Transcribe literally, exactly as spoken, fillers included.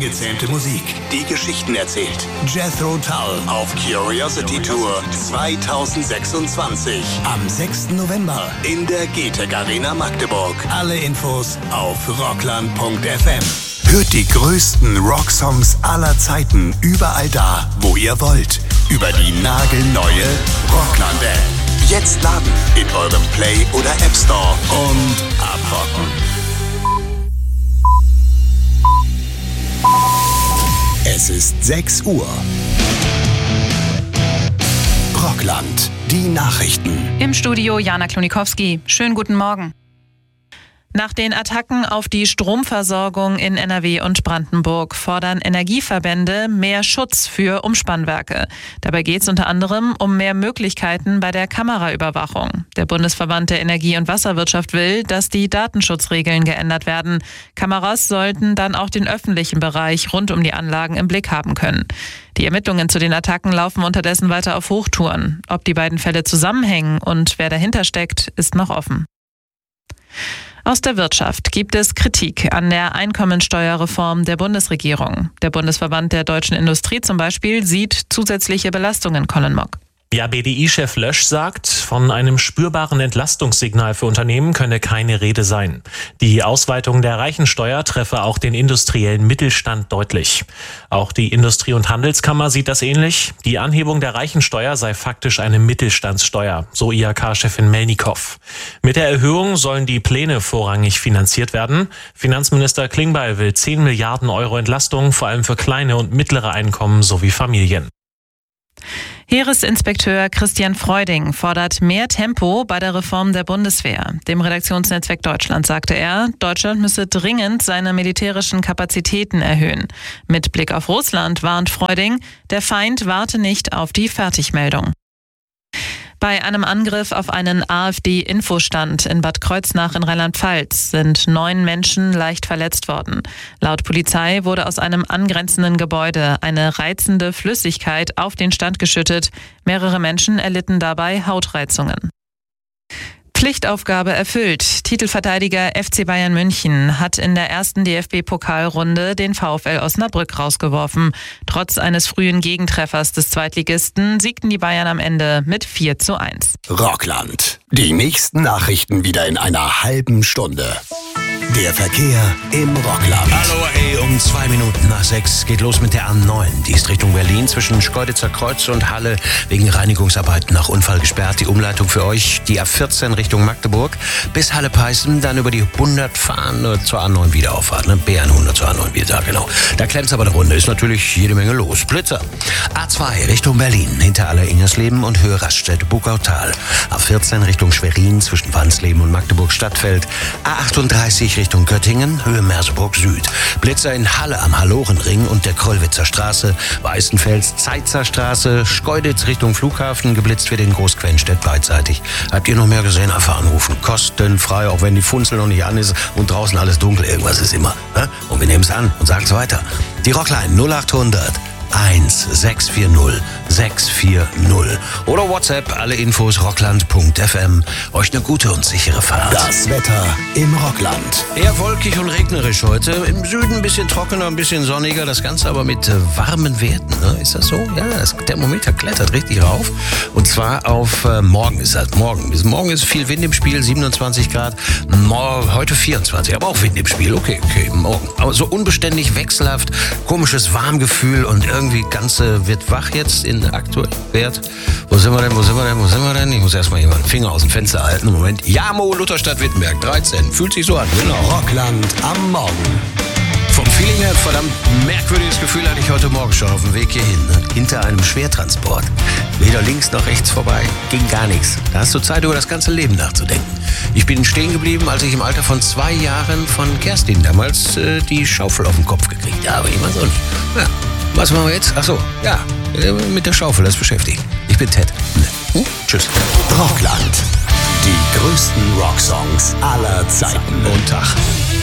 ungezähmte Musik, die Geschichten erzählt. Jethro Tull auf Curiosity Tour zweitausendsechsundzwanzig. Am sechsten November in der Getec Arena Magdeburg. Alle Infos auf rockland punkt f m. Hört die größten Rocksongs aller Zeiten überall da, wo ihr wollt. Über die nagelneue Rockland-App. Jetzt laden in eurem Play- oder App Store und abrocken. Es ist sechs Uhr. Rockland, die Nachrichten. Im Studio Jana Klonikowski. Schönen guten Morgen. Nach den Attacken auf die Stromversorgung in N R W und Brandenburg fordern Energieverbände mehr Schutz für Umspannwerke. Dabei geht es unter anderem um mehr Möglichkeiten bei der Kameraüberwachung. Der Bundesverband der Energie- und Wasserwirtschaft will, dass die Datenschutzregeln geändert werden. Kameras sollten dann auch den öffentlichen Bereich rund um die Anlagen im Blick haben können. Die Ermittlungen zu den Attacken laufen unterdessen weiter auf Hochtouren. Ob die beiden Fälle zusammenhängen und wer dahinter steckt, ist noch offen. Aus der Wirtschaft gibt es Kritik an der Einkommensteuerreform der Bundesregierung. Der Bundesverband der deutschen Industrie zum Beispiel sieht zusätzliche Belastungen. Colin Mock. Ja, B D I-Chef Lösch sagt, von einem spürbaren Entlastungssignal für Unternehmen könne keine Rede sein. Die Ausweitung der Reichensteuer treffe auch den industriellen Mittelstand deutlich. Auch die Industrie- und Handelskammer sieht das ähnlich. Die Anhebung der Reichensteuer sei faktisch eine Mittelstandssteuer, so I H K-Chefin Melnikow. Mit der Erhöhung sollen die Pläne vorrangig finanziert werden. Finanzminister Klingbeil will zehn Milliarden Euro Entlastung, vor allem für kleine und mittlere Einkommen sowie Familien. Heeresinspekteur Christian Freuding fordert mehr Tempo bei der Reform der Bundeswehr. Dem Redaktionsnetzwerk Deutschland sagte er, Deutschland müsse dringend seine militärischen Kapazitäten erhöhen. Mit Blick auf Russland warnt Freuding, der Feind warte nicht auf die Fertigmeldung. Bei einem Angriff auf einen AfD-Infostand in Bad Kreuznach in Rheinland-Pfalz sind neun Menschen leicht verletzt worden. Laut Polizei wurde aus einem angrenzenden Gebäude eine reizende Flüssigkeit auf den Stand geschüttet. Mehrere Menschen erlitten dabei Hautreizungen. Pflichtaufgabe erfüllt. Titelverteidiger F C Bayern München hat in der ersten D F B-Pokalrunde den VfL Osnabrück rausgeworfen. Trotz eines frühen Gegentreffers des Zweitligisten siegten die Bayern am Ende mit vier zu eins. Rockland. Die nächsten Nachrichten wieder in einer halben Stunde. Der Verkehr im Rockland. Hallo, ey, um zwei Minuten nach sechs geht los mit der A neun. Die ist Richtung Berlin zwischen Schkeuditzer Kreuz und Halle wegen Reinigungsarbeiten nach Unfall gesperrt. Die Umleitung für euch, die A vierzehn Richtung Magdeburg bis Halle-Peißen, dann über die hundert fahren äh, zur A neun Wiederauffahrt. Ne? B hundert zur A neun wieder, genau. Da klemmt's aber eine Runde, ist natürlich jede Menge los. Blitzer. A zwei Richtung Berlin, hinter Aller-Ingersleben und Höhe Raststätte Buckautal. A vierzehn Richtung Schwerin zwischen Wansleben und Magdeburg-Stadtfeld. A achtunddreißig Richtung Göttingen, Höhe Merseburg Süd. Blitzer in Halle am Hallorenring und der Krollwitzer Straße, Weißenfels, Zeitzer Straße, Schkeuditz Richtung Flughafen, geblitzt wird in Großquenstedt beidseitig. Habt ihr noch mehr gesehen? Einfach anrufen. Kostenfrei, auch wenn die Funzel noch nicht an ist und draußen alles dunkel. Irgendwas ist immer. Ne? Und wir nehmen es an und sagen es weiter. Die Rockline null achthundert eins sechs vier null sechs vier null oder WhatsApp, alle Infos rockland punkt f m. Euch eine gute und sichere Fahrt. Das Wetter im Rockland. Eher wolkig und regnerisch heute. Im Süden ein bisschen trockener, ein bisschen sonniger. Das Ganze aber mit äh, warmen Werten. Ne? Ist das so? Ja, das Thermometer klettert richtig rauf. Und zwar auf äh, morgen ist das. Morgen. Bis morgen ist viel Wind im Spiel, siebenundzwanzig Grad. Mor- heute vierundzwanzig, aber auch Wind im Spiel. Okay, okay, morgen. Aber so unbeständig, wechselhaft, komisches Warmgefühl und irgendwie Ganze wird wach jetzt in aktuell Wert. Wo sind wir denn, wo sind wir denn, wo sind wir denn? Ich muss erstmal hier mal den Finger aus dem Fenster halten. Moment. Jamo, Lutherstadt, Wittenberg, dreizehn. Fühlt sich so an, genau. Rockland am Morgen. Vom Feeling her, verdammt merkwürdiges Gefühl hatte ich heute Morgen schon auf dem Weg hierhin. Ne? Hinter einem Schwertransport. Weder links noch rechts vorbei. Ging gar nichts. Da hast du Zeit, über das ganze Leben nachzudenken. Ich bin stehen geblieben, als ich im Alter von zwei Jahren von Kerstin damals äh, die Schaufel auf den Kopf gekriegt habe. Ich weiß auch nicht. Ja. Was machen wir jetzt? Ach so, ja, mit der Schaufel, das beschäftigt. Ich bin Ted. Hm? Tschüss. Rockland. Die größten Rocksongs aller Zeiten. Und Tag.